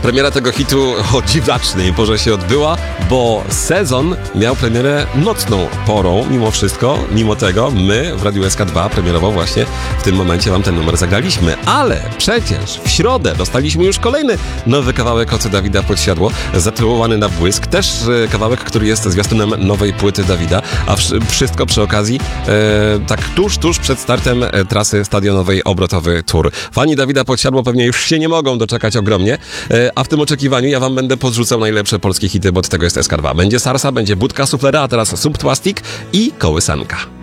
Premiera tego hitu o dziwacznej porze się odbyła, bo sezon miał premierę nocną porą mimo wszystko. Mimo tego my w Radiu SK2 premierowo właśnie w tym momencie wam ten numer zagraliśmy. Ale przecież w środę dostaliśmy już kolejny nowy kawałek od Dawida Podsiadło, zatytułowany Na błysk. Też kawałek, który jest zwiastunem nowej płyty Dawida, a wszystko przy okazji tak tuż przed startem trasy stadionowej Obrotowy Tour. Fani Dawida Podsiadło pewnie już się nie mogą doczekać ogromnie, a w tym oczekiwaniu ja wam będę podrzucał najlepsze polskie hity, bo od tego jest SK2. Będzie Sarsa, będzie Budka Suflera, a teraz Subplastik i Kołysanka.